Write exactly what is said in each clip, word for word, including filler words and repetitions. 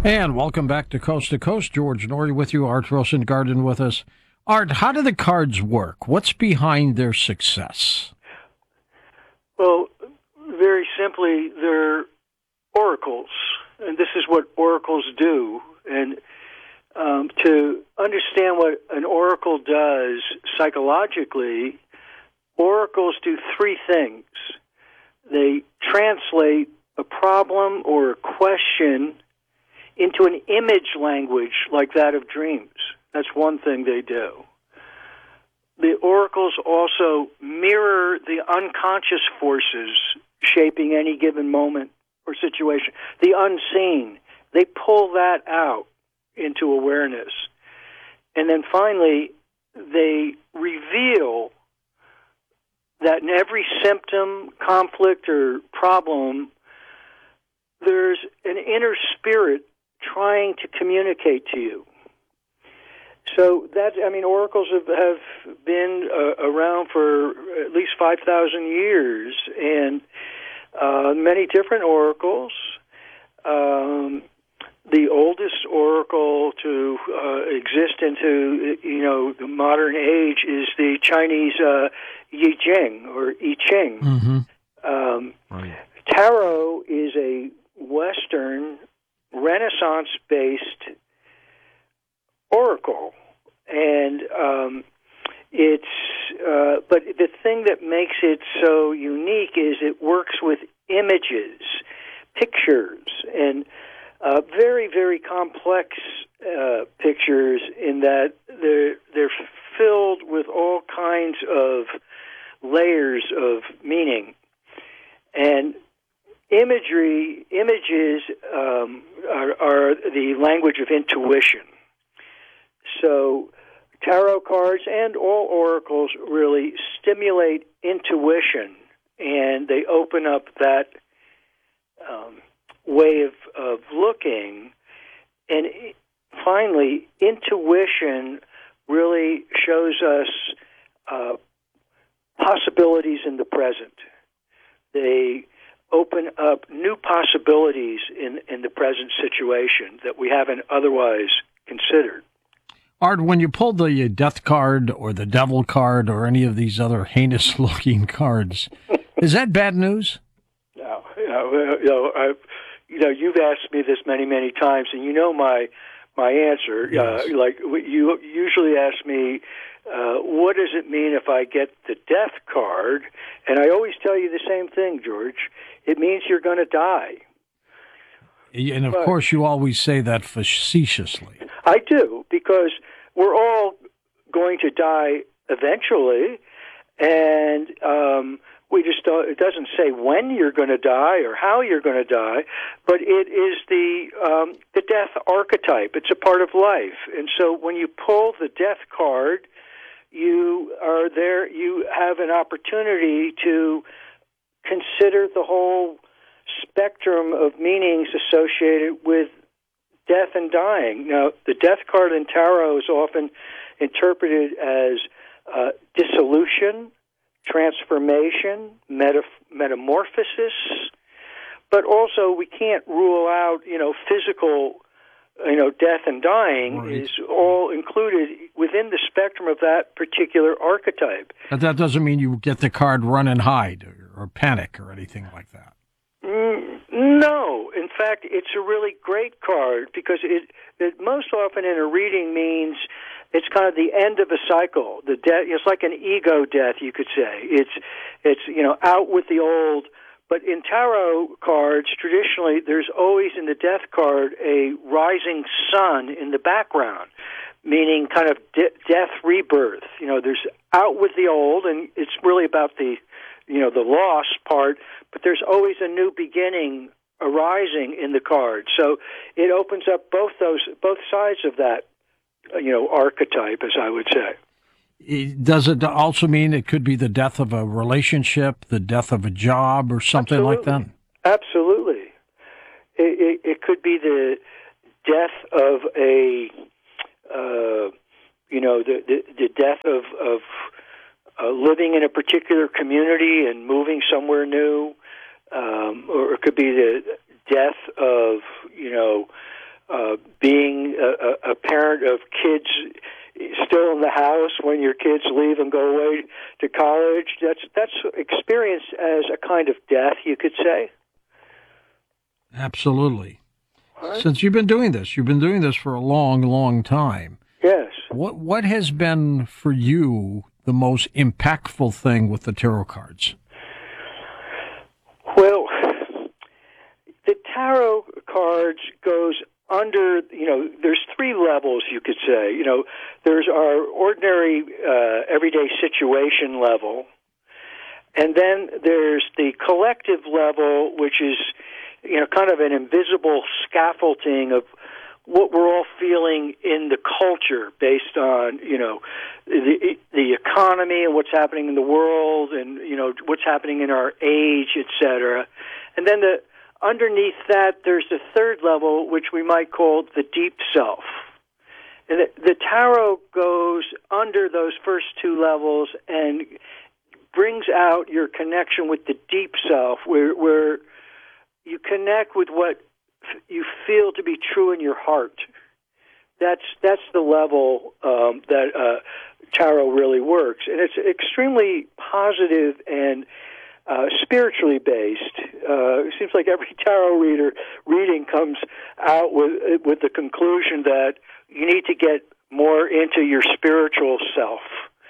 And welcome back to Coast to Coast. George Noory with you, Art Rosengarten with us. Art, how do the cards work? What's behind their success? Well, very simply, they're oracles, and this is what oracles do. And um, to understand what an oracle does psychologically, oracles do three things. They translate a problem or a question into an image language like that of dreams. That's one thing they do. The oracles also mirror the unconscious forces shaping any given moment or situation. The unseen, they pull that out into awareness. And then finally, they reveal that in every symptom, conflict, or problem, there's an inner spirit trying to communicate to you. So that, I mean, oracles have, have been uh, around for at least five thousand years, and uh, many different oracles. Um, the oldest oracle to uh, exist into, you know, the modern age is the Chinese uh, Yi Jing, or I Ching. Mm-hmm. Um, right. Tarot is a Western, Renaissance-based oracle, and um, it's. Uh, but the thing that makes it so unique is it works with images, pictures, and uh, very, very complex uh, pictures. In that they're they're filled with all kinds of layers of meaning, and imagery images um, are, are the language of intuition. So tarot cards and all oracles really stimulate intuition, and they open up that um, way of, of looking. And finally, intuition really shows us uh, possibilities in the present. They open up new possibilities in, in the present situation that we haven't otherwise considered. Art, when you pull the death card or the devil card or any of these other heinous-looking cards, is that bad news? No, you know, you know, I've, you know, you've asked me this many, many times, and you know my my answer. Yes. Uh, like you usually ask me, uh, what does it mean if I get the death card? And I always tell you the same thing, George. It means you're going to die. And of but, course, you always say that facetiously. I do, because we're all going to die eventually, and um, we just don't, it doesn't say when you're going to die or how you're going to die, but it is the um, the death archetype. It's a part of life, and so when you pull the death card, you are there. You have an opportunity to consider the whole spectrum of meanings associated with death and dying. Now, the death card in tarot is often interpreted as uh, dissolution, transformation, meta- metamorphosis, but also we can't rule out, you know, physical, you know, death and dying right. is all included within the spectrum of that particular archetype. But that doesn't mean you get the card run and hide or, or panic or anything like that. Mm, no. In fact, it's a really great card because it, it most often in a reading means it's kind of the end of a cycle. The death, it's like an ego death, you could say. It's, it's you know, out with the old. But in tarot cards, traditionally, there's always in the death card a rising sun in the background, meaning kind of de- death rebirth. You know, there's out with the old, and it's really about the, you know, the loss part, but there's always a new beginning arising in the card. So it opens up both those, both sides of that, you know, archetype, as I would say. Does it also mean it could be the death of a relationship, the death of a job, or something Absolutely. like that? Absolutely. It, it, it could be the death of a, uh, you know, the, the, the death of, of uh, living in a particular community and moving somewhere new, um, or it could be the death of, you know, uh, being a, a parent of kids still in the house when your kids leave and go away to college. That's that's experienced as a kind of death, you could say. Absolutely. Right. Since you've been doing this, you've been doing this for a long, long time. Yes. What what has been for you the most impactful thing with the tarot cards? Well, the tarot cards goes under, you know, there's three levels, you could say. You know, there's our ordinary uh, everyday situation level, and then there's the collective level, which is, you know, kind of an invisible scaffolding of what we're all feeling in the culture based on, you know, the the economy and what's happening in the world and, you know, what's happening in our age, et cetera. And then the underneath that, there's the third level, which we might call the deep self. And the, the tarot goes under those first two levels and brings out your connection with the deep self, where where you connect with what you feel to be true in your heart. That's that's the level um, that uh, tarot really works, and it's extremely positive and uh, spiritually based. Uh, it seems like every tarot reader reading comes out with with the conclusion that you need to get more into your spiritual self.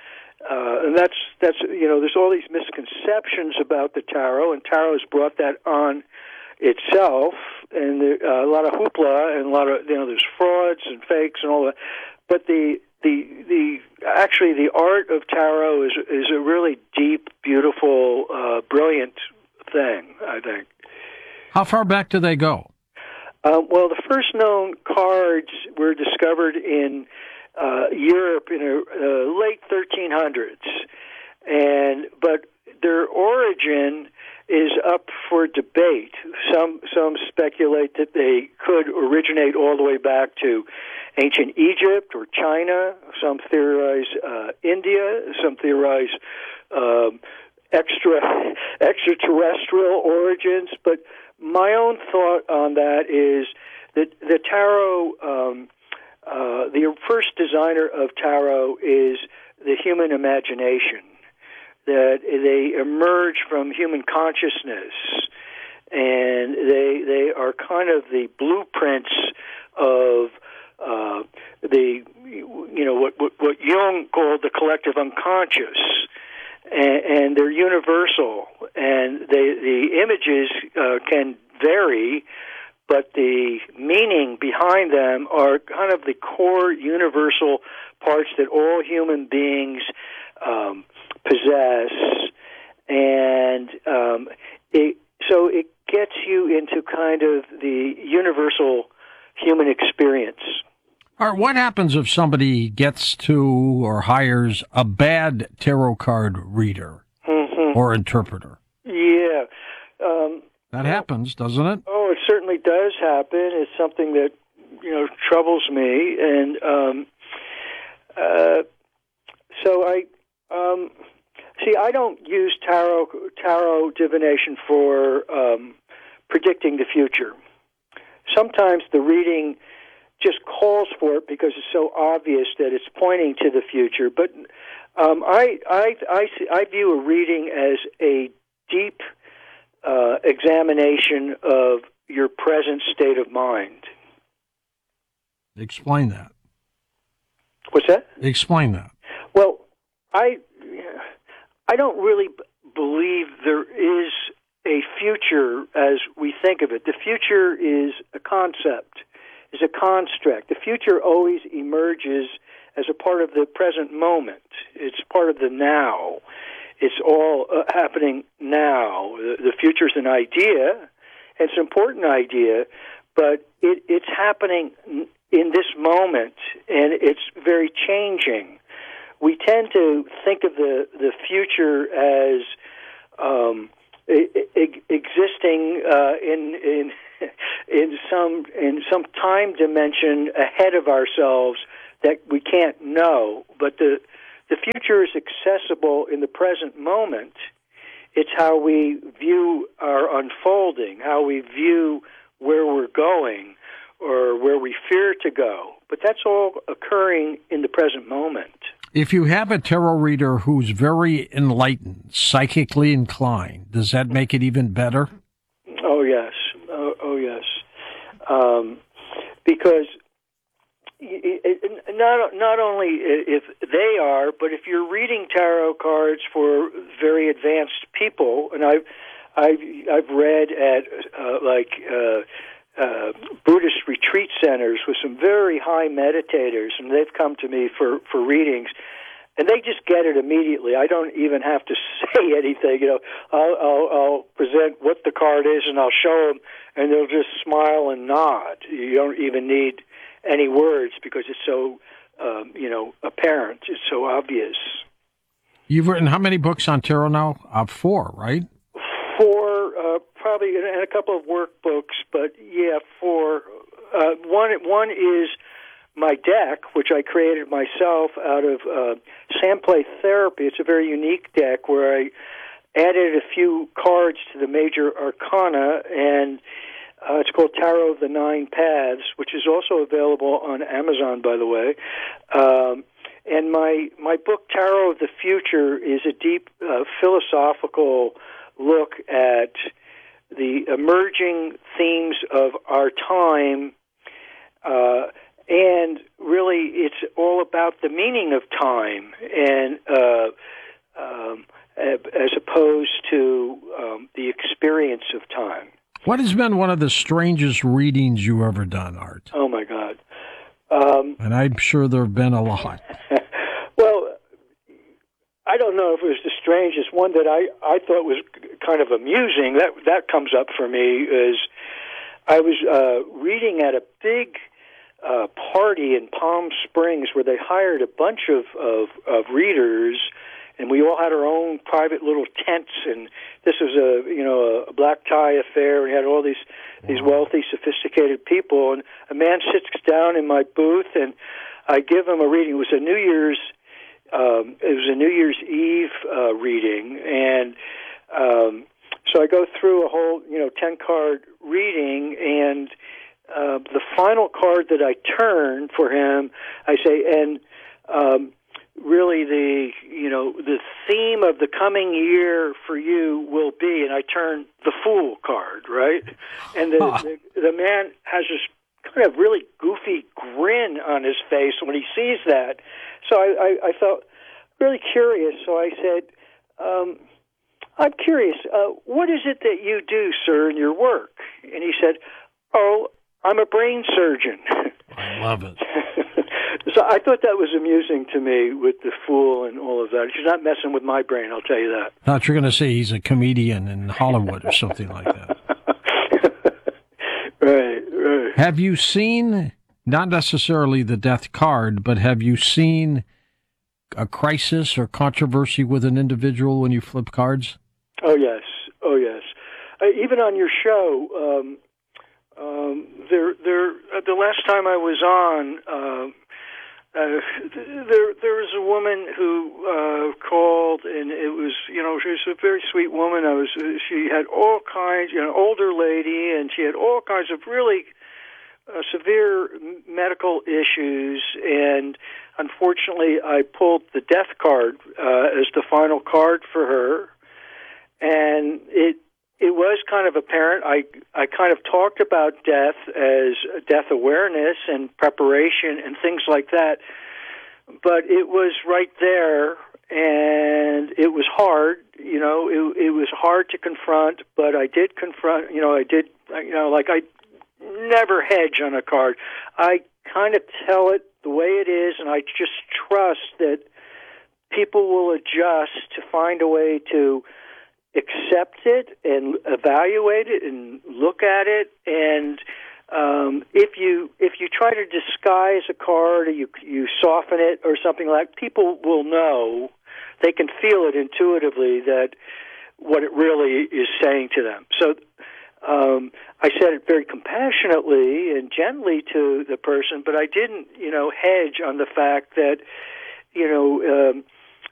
Uh, and that's that's you know, there's all these misconceptions about the tarot, and tarot has brought that on itself, and there, uh, a lot of hoopla and a lot of, you know, there's frauds and fakes and all that. But the the the actually the art of tarot is is a really deep, beautiful, uh, brilliant thing, I think. How far back do they go? Uh, well, the first known cards were discovered in uh, Europe in the uh, late thirteen hundreds, and but their origin is up for debate. Some some speculate that they could originate all the way back to ancient Egypt or China. Some theorize uh, India. Some theorize um, extra extraterrestrial origins. But my own thought on that is that the tarot, um, uh, the first designer of tarot is the human imagination, that they emerge from human consciousness, and they they are kind of the blueprints of uh, the, you know, what, what what Jung called the collective unconscious, and, and they're universal, and they, the images uh, can vary, but the meaning behind them are kind of the core universal parts that all human beings um, possess, and um, it, so it gets you into kind of the universal human experience. All right, what happens if somebody gets to or hires a bad tarot card reader Mm-hmm. or interpreter? Yeah. Um, That happens, doesn't it? oh, it certainly does happen. It's something that, you know, troubles me, and um, uh, so I... Um, See, I don't use tarot tarot divination for um, predicting the future. Sometimes the reading just calls for it because it's so obvious that it's pointing to the future. But um, I, I, I, I view a reading as a deep uh, examination of your present state of mind. Explain that. What's that? Explain that. Well, I... I don't really b- believe there is a future as we think of it. The future is a concept, is a construct. The future always emerges as a part of the present moment. It's part of the now. It's all uh, happening now. The, the future is an idea, and it's an important idea, but it, it's happening in this moment, and it's very changing. We tend to think of the, the future as um, e- e- existing uh, in in in some in some time dimension ahead of ourselves that we can't know. But the the future is accessible in the present moment. It's how we view our unfolding, how we view where we're going, or where we fear to go. But that's all occurring in the present moment. If you have a tarot reader who's very enlightened, psychically inclined, does that make it even better? Oh, yes. Oh, oh yes. Um, because it, it, not not only if they are, but if you're reading tarot cards for very advanced people, and I've I've, I've read at uh, like uh, uh, Buddhist retreat centers with some very high meditators, and they've come to me for, for readings, and they just get it immediately. I don't even have to say anything. You know, I'll, I'll, I'll present what the card is, and I'll show them, and they'll just smile and nod. You don't even need any words because it's so, um, you know, apparent. It's so obvious. You've written how many books on tarot now? Uh, four, right? Four, uh, probably, and a couple of workbooks, but yeah, four. Uh, one, one is my deck, which I created myself out of uh, Samplay Therapy. It's a very unique deck where I added a few cards to the major arcana, and uh, it's called Tarot of the Nine Paths, which is also available on Amazon, by the way. Um, and my my book, Tarot of the Future, is a deep uh, philosophical look at the emerging themes of our time, uh, and really it's all about the meaning of time, and uh, um, as opposed to um, the experience of time. What has been one of the strangest readings you've ever done, Art? Oh, my God. Um, and I'm sure there have been a lot. Well, I don't know if it was the strangest one that I, I thought was kind of amusing. That that comes up for me is I was uh, reading at a big uh, party in Palm Springs where they hired a bunch of, of, of readers, and we all had our own private little tents. And this was a you know a black tie affair. We had all these these wealthy, sophisticated people, and a man sits down in my booth, and I give him a reading. It was a New Year's. Um, it was a New Year's Eve uh, reading, and um, so I go through a whole, you know, ten-card reading, and uh, the final card that I turn for him, I say, and um, really the, you know, the theme of the coming year for you will be, and I turn the Fool card, right? And the, huh. the, the man has this kind of really goofy grin on his face when he sees that. So I, I, I felt really curious. So I said, um, I'm curious, uh, what is it that you do, sir, in your work? And he said, oh, I'm a brain surgeon. I love it. So I thought that was amusing to me with the Fool and all of that. He's not messing with my brain, I'll tell you that. Thought you were going to say he's a comedian in Hollywood or something like that. Right, right. Have you seen, not necessarily the death card, but have you seen a crisis or controversy with an individual when you flip cards? Oh, yes. Oh, yes. Uh, even on your show, um, um, there, there. Uh, the last time I was on, uh, uh, there, there was a woman who uh, called, and it was, you know, she was a very sweet woman. I was, she had all kinds, you know, older lady, and she had all kinds of really uh, severe medical issues, and unfortunately, I pulled the death card uh, as the final card for her, and it it was kind of apparent. I I kind of talked about death as death awareness and preparation and things like that, but it was right there, and it was hard. You know, it it was hard to confront, but I did confront. You know, I did. You know, like I never hedge on a card. I kind of tell it the way it is, and I just trust that people will adjust to find a way to accept it and evaluate it and look at it. And um, if you if you try to disguise a card or you you soften it or something like, people will know. They can feel it intuitively that what it really is saying to them. So um, I said it very compassionately and gently to the person, but I didn't, you know, hedge on the fact that, you know, um,